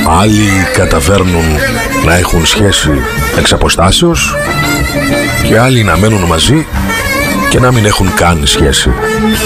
Άλλοι καταφέρνουν να έχουν σχέση εξ αποστάσεως και άλλοι να μένουν μαζί και να μην έχουν καν σχέση.